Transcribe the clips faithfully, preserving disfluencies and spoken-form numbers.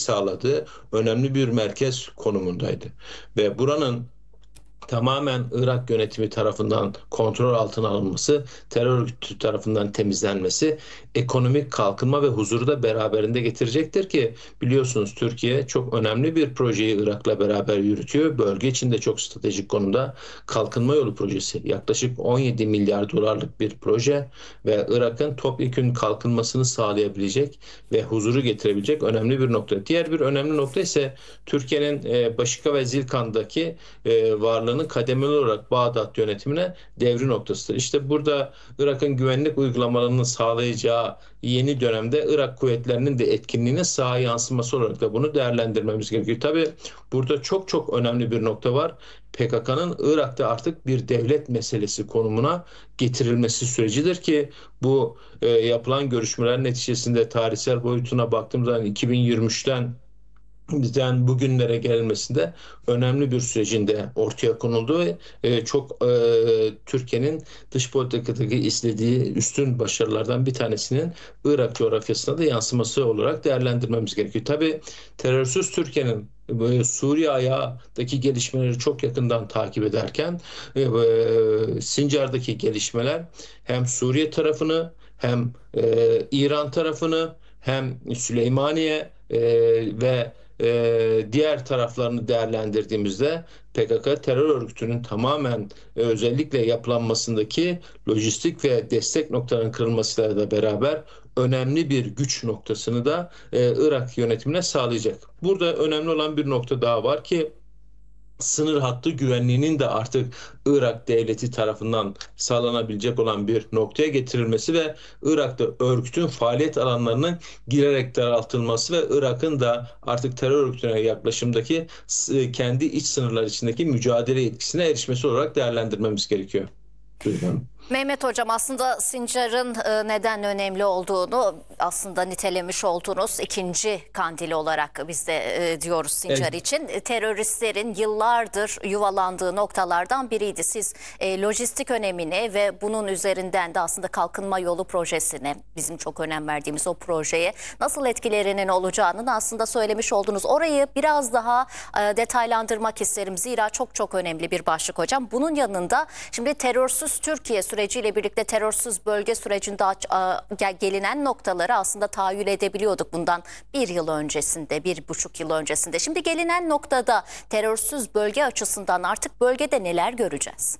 sağladığı önemli bir merkez konumundaydı. Ve buranın tamamen Irak yönetimi tarafından kontrol altına alınması, terör örgütü tarafından temizlenmesi, ekonomik kalkınma ve huzuru da beraberinde getirecektir ki biliyorsunuz Türkiye çok önemli bir projeyi Irak'la beraber yürütüyor. Bölge içinde çok stratejik konumda kalkınma yolu projesi. Yaklaşık on yedi milyar dolarlık bir proje ve Irak'ın topyekün kalkınmasını sağlayabilecek ve huzuru getirebilecek önemli bir nokta. Diğer bir önemli nokta ise Türkiye'nin Başika ve Zilkan'daki varlığını kademeli olarak Bağdat yönetimine devri noktasıdır. İşte burada Irak'ın güvenlik uygulamalarını sağlayacağı yeni dönemde Irak kuvvetlerinin de etkinliğine saha yansıması olarak da bunu değerlendirmemiz gerekiyor. Tabii burada çok çok önemli bir nokta var. P K K'nın Irak'ta artık bir devlet meselesi konumuna getirilmesi sürecidir ki bu e, yapılan görüşmeler neticesinde tarihsel boyutuna baktığımızda iki bin yirmi üçten bizden bugünlere gelmesinde önemli bir sürecinde ortaya konuldu ve e, çok e, Türkiye'nin dış politikadaki istediği üstün başarılardan bir tanesinin Irak coğrafyasına da yansıması olarak değerlendirmemiz gerekiyor. Tabii terörsüz Türkiye'nin böyle Suriye ayağındaki gelişmeleri çok yakından takip ederken e, e, Sincar'daki gelişmeler hem Suriye tarafını hem e, İran tarafını hem Süleymaniye e, ve e, diğer taraflarını değerlendirdiğimizde P K K terör örgütünün tamamen e, özellikle yapılanmasındaki lojistik ve destek noktalarının kırılmasıyla da beraber önemli bir güç noktasını da e, Irak yönetimine sağlayacak. Burada önemli olan bir nokta daha var ki sınır hattı güvenliğinin de artık Irak devleti tarafından sağlanabilecek olan bir noktaya getirilmesi ve Irak'ta örgütün faaliyet alanlarının girerek daraltılması ve Irak'ın da artık terör örgütüne yaklaşımdaki kendi iç sınırlar içindeki mücadele etkisine erişmesi olarak değerlendirmemiz gerekiyor. Buyurun. Mehmet Hocam, aslında Sincar'ın neden önemli olduğunu aslında nitelemiş olduğunuz ikinci kandili olarak biz de diyoruz Sincar evet. için. Teröristlerin yıllardır yuvalandığı noktalardan biriydi. Siz e, lojistik önemine ve bunun üzerinden de aslında kalkınma yolu projesine, bizim çok önem verdiğimiz o projeye nasıl etkilerinin olacağını aslında söylemiş oldunuz. Orayı biraz daha e, detaylandırmak isterim. Zira çok çok önemli bir başlık hocam. Bunun yanında şimdi terörsüz Türkiye süreciyle birlikte terörsüz bölge sürecinde gelinen noktaları aslında tahayyül edebiliyorduk bundan bir yıl öncesinde, bir buçuk yıl öncesinde. Şimdi gelinen noktada terörsüz bölge açısından artık bölgede neler göreceğiz?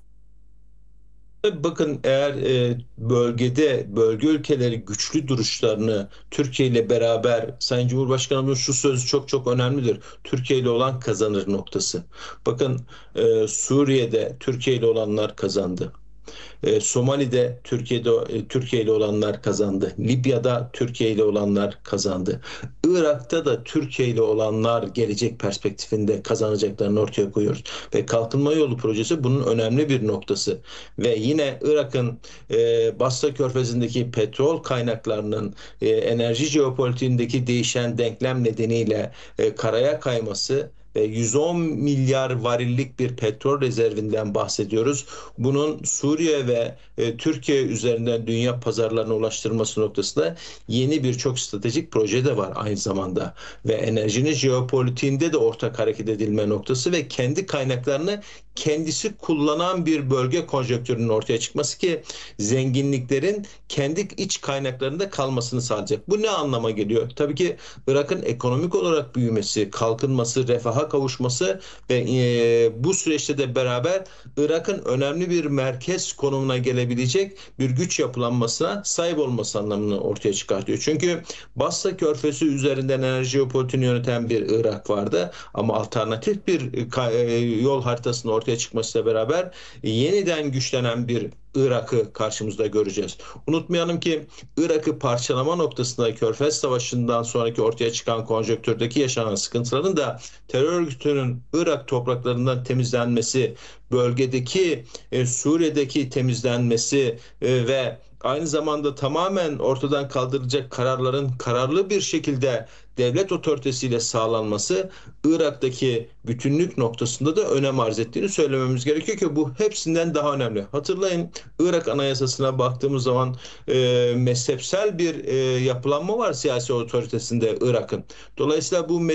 Bakın eğer e, bölgede bölge ülkeleri güçlü duruşlarını Türkiye ile beraber Sayın Cumhurbaşkanımızın şu sözü çok çok önemlidir. Türkiye ile olan kazanır noktası. Bakın e, Suriye'de Türkiye ile olanlar kazandı. E, Somali'de Türkiye'de e, Türkiye ile olanlar kazandı. Libya'da Türkiye ile olanlar kazandı. Irak'ta da Türkiye ile olanlar gelecek perspektifinde kazanacaklarını ortaya koyuyoruz. Ve Kalkınma Yolu projesi bunun önemli bir noktası. Ve yine Irak'ın e, Basra Körfezi'ndeki petrol kaynaklarının e, enerji jeopolitiğindeki değişen denklem nedeniyle e, karaya kayması ve yüz on milyar varillik bir petrol rezervinden bahsediyoruz. Bunun Suriye ve e, Türkiye üzerinden dünya pazarlarına ulaştırılması noktasında yeni birçok stratejik proje de var aynı zamanda. Ve enerjinin jeopolitiğinde de ortak hareket edilme noktası ve kendi kaynaklarını kendisi kullanan bir bölge konjonktürünün ortaya çıkması ki zenginliklerin kendi iç kaynaklarında kalmasını sağlayacak. Bu ne anlama geliyor? Tabii ki Irak'ın ekonomik olarak büyümesi, kalkınması, refaha kavuşması ve e, bu süreçte de beraber Irak'ın önemli bir merkez konumuna gelebilecek bir güç yapılanmasına sahip olması anlamını ortaya çıkartıyor. Çünkü Basra Körfezi üzerinden enerji jeopolitiğini yöneten bir Irak vardı ama alternatif bir e, yol haritasının ortaya çıkmasıyla beraber yeniden güçlenen bir Irak'ı karşımızda göreceğiz. Unutmayalım ki Irak'ı parçalama noktasında Körfez Savaşı'ndan sonraki ortaya çıkan konjonktürdeki yaşanan sıkıntıların da terör örgütünün Irak topraklarından temizlenmesi, bölgedeki e, Suriye'deki temizlenmesi e, ve aynı zamanda tamamen ortadan kaldırılacak kararların kararlı bir şekilde devlet otoritesiyle sağlanması Irak'taki bütünlük noktasında da önem arz ettiğini söylememiz gerekiyor ki bu hepsinden daha önemli. Hatırlayın, Irak Anayasası'na baktığımız zaman e, mezhepsel bir e, yapılanma var siyasi otoritesinde Irak'ın. Dolayısıyla bu